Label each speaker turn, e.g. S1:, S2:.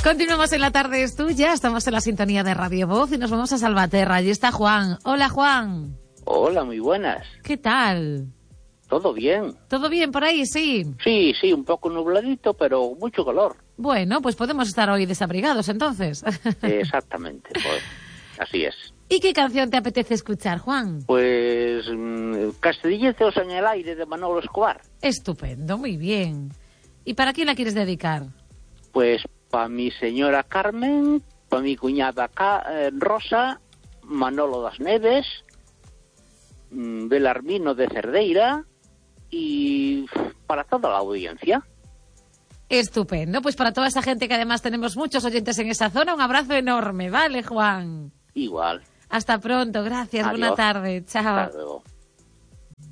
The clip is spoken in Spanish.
S1: Continuamos en La Tarde es Tuya, estamos en la sintonía de Radio Voz y nos vamos a Salvaterra. Allí está Juan. Hola, Juan.
S2: Hola, muy buenas.
S1: ¿Qué tal?
S2: ¿Todo bien?
S1: ¿Todo bien por ahí? Sí.
S2: Sí, un poco nubladito, pero mucho calor.
S1: Bueno, pues podemos estar hoy desabrigados entonces.
S2: Exactamente, pues así es.
S1: ¿Y qué canción te apetece escuchar, Juan?
S2: Pues Castillejos en el aire de Manolo Escobar.
S1: Estupendo, muy bien. ¿Y para quién la quieres dedicar?
S2: Pues para mi señora Carmen, para mi cuñada Rosa, Manolo das Neves, Belarmino de Cerdeira y para toda la audiencia.
S1: Estupendo, pues para toda esa gente que además tenemos muchos oyentes en esa zona, un abrazo enorme, ¿vale, Juan?
S2: Igual.
S1: Hasta pronto, gracias,
S2: Adiós.
S1: buena tarde, chao.
S2: Hasta luego.